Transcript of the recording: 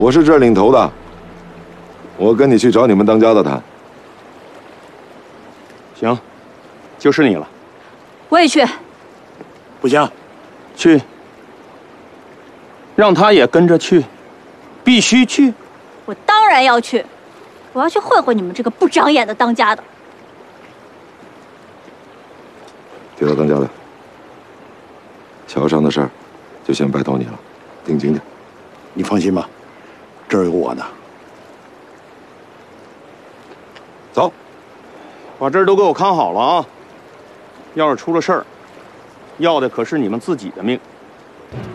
我是这儿领头的，我跟你去找你们当家的谈。 行，就是你了。 我也去。 不行， 去。让他也跟着去，必须去。 我当然要去，我要去会会你们这个不长眼的当家的。 铁道当家的，桥上的事儿，就先拜托你了，定睛点。 你放心吧，这儿有我呢。 走， 把这儿都给我看好了啊！要是出了事儿，要的可是你们自己的命。